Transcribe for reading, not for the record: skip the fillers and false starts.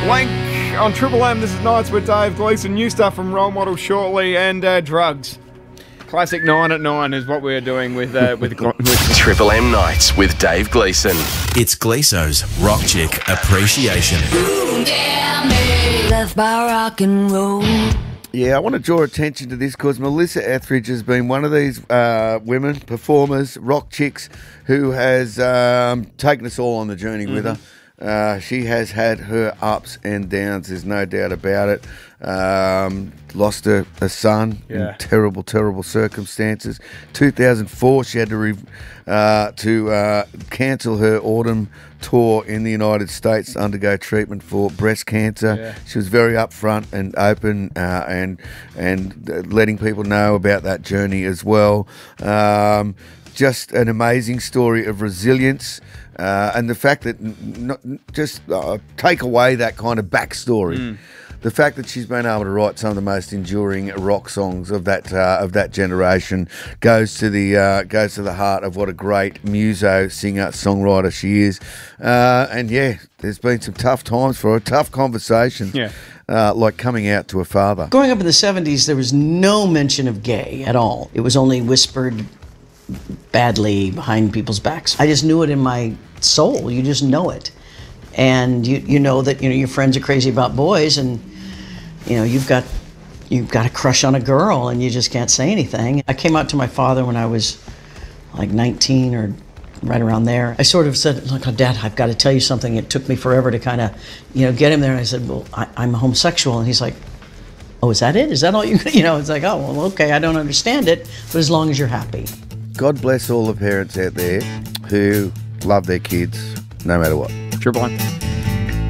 Blank on Triple M. This is Nights with Dave Gleeson. New stuff from Role Model shortly, and drugs. Classic 9 at 9 is what we're doing with Triple M Nights with Dave Gleeson. It's Gleeso's Rock Chick Appreciation. Left by rock and roll. Yeah, I want to draw attention to this because Melissa Etheridge has been one of these women, performers, rock chicks, who has taken us all on the journey with her. She has had her ups and downs, there's no doubt about it. Lost a son in terrible, terrible circumstances. 2004, she had to cancel her autumn tour in the United States to undergo treatment for breast cancer. Yeah. She was very upfront and open and letting people know about that journey as well. Just an amazing story of resilience. And the fact that take away that kind of backstory, the fact that she's been able to write some of the most enduring rock songs of that generation goes to the heart of what a great muso, singer, songwriter she is. And yeah, there's been some tough times for her, tough conversations. Yeah. Like coming out to her father. Growing up in the 70s, there was no mention of gay at all. It was only whispered badly behind people's backs. I just knew it in my soul. You just know it. And you know that your friends are crazy about boys, and you've got a crush on a girl and you just can't say anything. I came out to my father when I was like 19 or right around there. I sort of said, look, Dad, I've got to tell you something. It took me forever to kind of get him there. And I said, well, I'm homosexual. And he's like, oh, is that it? Is that all you it's like, oh, well, okay, I don't understand it, but as long as you're happy. God bless all the parents out there who love their kids no matter what. Triple M.